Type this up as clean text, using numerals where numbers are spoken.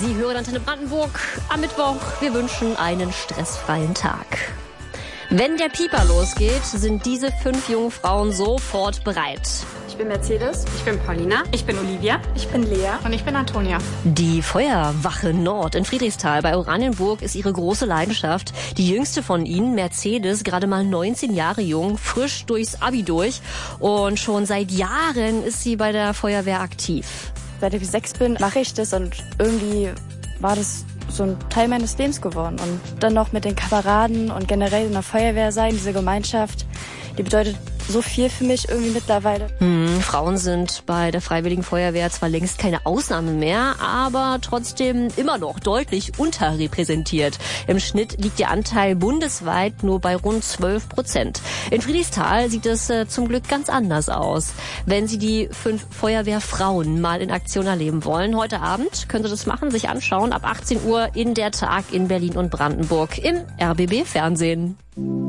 Sie hören Antenne Brandenburg am Mittwoch. Wir wünschen einen stressfreien Tag. Wenn der Pieper losgeht, sind diese 5 jungen Frauen sofort bereit. Ich bin Mercedes. Ich bin Paulina. Ich bin Olivia. Ich bin Lea. Und ich bin Antonia. Die Feuerwache Nord in Friedrichsthal bei Oranienburg ist ihre große Leidenschaft. Die jüngste von ihnen, Mercedes, gerade mal 19 Jahre jung, frisch durchs Abi durch. Und schon seit Jahren ist sie bei der Feuerwehr aktiv. Seit ich 6 bin, mache ich das und irgendwie war das so ein Teil meines Lebens geworden. Und dann noch mit den Kameraden und generell in der Feuerwehr sein, diese Gemeinschaft, die bedeutet so viel für mich irgendwie mittlerweile. Frauen sind bei der Freiwilligen Feuerwehr zwar längst keine Ausnahme mehr, aber trotzdem immer noch deutlich unterrepräsentiert. Im Schnitt liegt der Anteil bundesweit nur bei rund 12%. In Friedrichsthal sieht es zum Glück ganz anders aus. Wenn Sie die 5 Feuerwehrfrauen mal in Aktion erleben wollen, heute Abend können Sie das machen, sich anschauen, ab 18 Uhr in der Tag in Berlin und Brandenburg im RBB Fernsehen.